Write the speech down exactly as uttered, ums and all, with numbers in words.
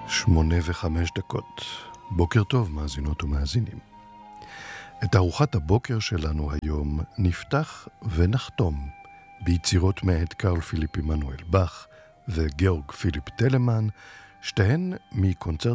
שמונה וחמש דקות. בוקר טוב, מאזינות ומאזינים. את ארוחת הבוקר שלנו היום נפתח ונחתום ביצירות מאת קרל פיליפ עמנואל באך וגאורג פיליפ טלמן, שתיהן מקונצרט